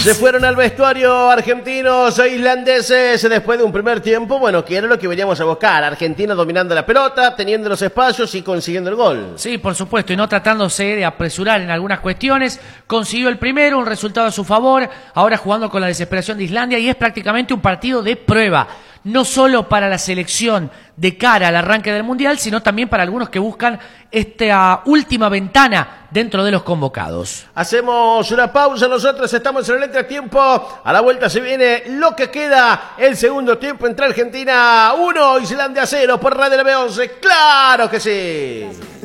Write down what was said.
Se fueron al vestuario argentinos e islandeses después de un primer tiempo, bueno, que era lo que veníamos a buscar. Argentina dominando la pelota, teniendo los espacios y consiguiendo el gol. Sí, por supuesto, y no tratándose de apresurar en algunas cuestiones. Consiguió el primero, un resultado a su favor, ahora jugando con la desesperación de Islandia, y es prácticamente un partido de prueba. No solo para la selección de cara al arranque del Mundial, sino también para algunos que buscan esta última ventana dentro de los convocados. Hacemos una pausa, nosotros estamos en el entretiempo. A la vuelta se viene lo que queda, el segundo tiempo entre Argentina 1, Islandia 0 por Radio B11. ¡Claro que sí!